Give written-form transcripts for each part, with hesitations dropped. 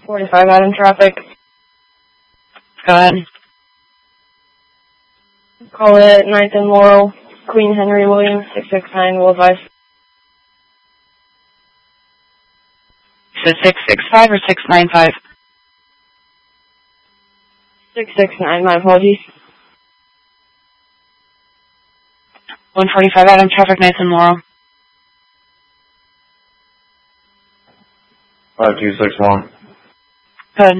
45 Adam traffic. Go ahead. Call it 9th and Laurel, Queen Henry Williams, 669, will advise. So 665 or 695? 669, my apologies. 145 Adam traffic, 9th and Laurel. 5261. Good.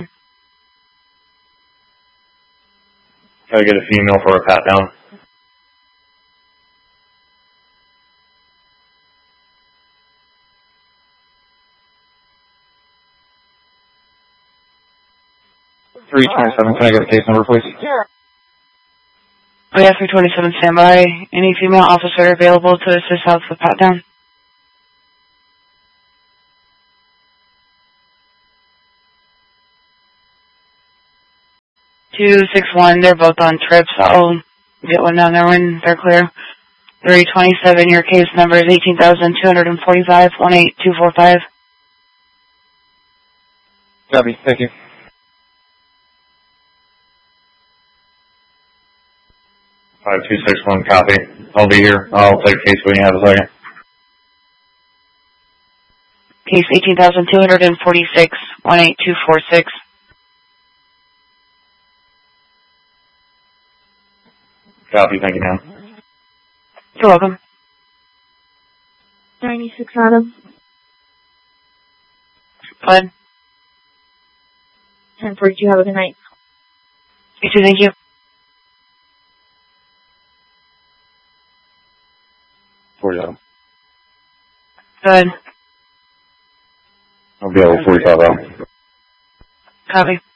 Gotta get a female for a pat down. $327, can I get a case number, please? Oh yeah, 327 standby. Any female officer available to assist out with pat down? 261, they're both on trips. I'll get one down there when they're clear. 327, your case number is 18,245, 18245. Copy, thank you. 5261, copy. I'll be here. I'll take a case when you have a second. Case 18,246, 18246. Copy, thank you, ma'am. You're welcome. 96 Adam. Go ahead. 1042, have a good night. You too, thank you. Adam. Go ahead. I'll be able to 45 out. Copy.